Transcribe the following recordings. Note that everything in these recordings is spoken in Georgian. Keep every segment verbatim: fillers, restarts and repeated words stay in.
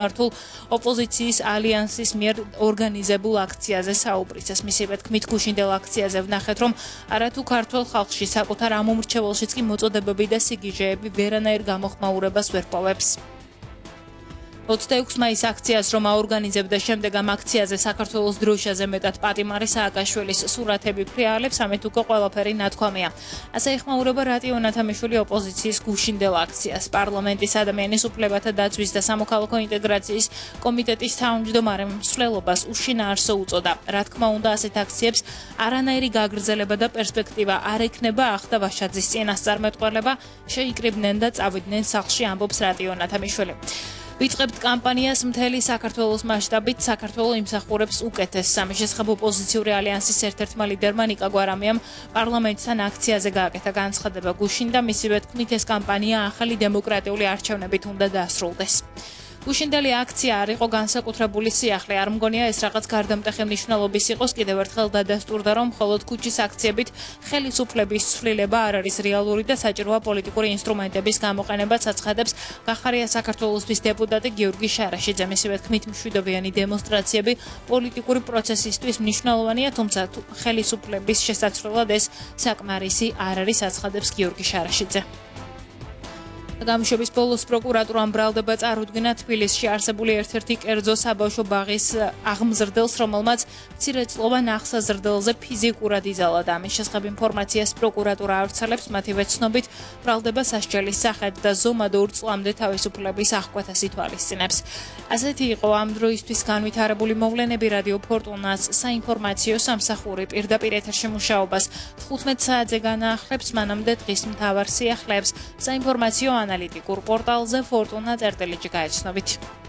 მართულ ოპოზიციის ალიანსის მიერ ორგანიზებულ აქციაზე საუბრისას. მისი თქმით, გუშინდელ აქციაზე ვნახეთ, რომ არათუ ქართულ ხალხში საკუთარ ამომრჩეველშიც კი მოწოდებები და სიგიჟეები ვერანაირ გამოხმაურებას ვერ პოვებს. ოცდაექვსი მაის აქციას რომ აორგანიზებდა შემდეგ ამ აქციაზე საქართველოს დროშაზე მეტად პატიმარი სააკაშვილის სურათები ფრიალებს, ამით უკვე ყველაფერი ნათქვამია. ასე ეხმაურება რატიო ნათამიშვილი ოპოზიციის გუშინდელ აქციას. პარლამენტის ადამიანის უფლებათა დაცვის და სამოქალაქო ინტეგრაციის კომიტეტის თავმჯდომარემ მსვლელობას უშინაარსო უწოდა. რა თქმა უნდა, ასეთ აქციებს არანაირი გაგრძელება და პერსპექტივა არ ექნება, ახდა ვაშაძის წინასწარმეტყველება, შეიკრიბნენ და წავიდნენ სახლში, ამბობს რატიო ნათამიშვილი. ვიწყებთ კამპანიას მთელი საქართველოს მასშტაბით, საქართველო იმსახურებს უკეთეს. სამი შესახებ ოპოზიციური ალიანსის ერთ-ერთმა ლიდერმა ნიკა გვარამიამ პარლამენტთან აქციაზე გააკეთა განცხადება. გუშინდა მისივე თქმით, ეს კამპანია ახალი დემოკრატიული არჩევნებით უნდა დაასრულდეს. გუშინდელი აქცია არ იყო განსაკუთრებული სიახლე, არ მგონია ეს რაღაც გარდამტეხი მნიშვნელობის იყოს, კიდევ ერთხელ დადასტურდა, რომ მხოლოდ ქუჩის აქციებით ხელისუფლების ცვლილება არ არის რეალური და საჭიროა პოლიტიკური ინსტრუმენტების გამოყენებაც აცხადებს გახარია საქართველოსთვის დეპუტატი გიორგი შარაშიძე. მისივე თქმით, მშვიდობიანი დემონსტრაციები პოლიტიკური პროცესისთვის მნიშვნელოვანია, თუმცა ხელისუფლების შესაცვლელად ეს საკმარისი არ არის, აცხადებს გიორგი შარაშიძე. გამშვების ბოლოს პროკურატურამ ბრალდება წარუდგინა თბილისში არსებული ერთ-ერთი კერძო საბავშვო ბაღის აღმზრდელს, რომელმაც მცირეწლოვან აღსაზრდელზე ფიზიკურად იზალა და ამის შესახებ ინფორმაციას პროკურატურა ავრცელებს. მათივე ცნობით, ბრალდება სასჯელის სახედ და ზომად ორ წლამდე თავისუფლების აღკვეთას ითვალისწინებს. ასეთი იყო ამ დროისთვის განვითარებული მოვლენები. რადიო ფორტუნას საინფორმაციო სამსახური პირდაპირ ეთერში მუშაობას თხუთმეტ საათზე განაახლებს, მანამდე დღის მთავარ სიახლეებს საინფორმაციო ანალიტიკურ პორტალზე Fortuna წერტილიჯი გაეცნობით.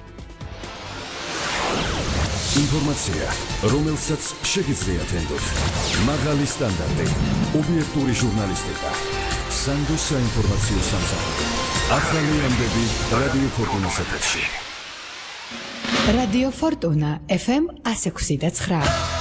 ინფორმაცია, რომელსაც შეგიძლიათ ენდოთ. მაღალი სტანდარტი, ობიექტური ჟურნალისტიკა. სანდოს საინფორმაციო სამსახური. ახალი ამბები რადიო Fortuna's ეთერში. რადიო Fortuna ეფ ემ one oh six point nine.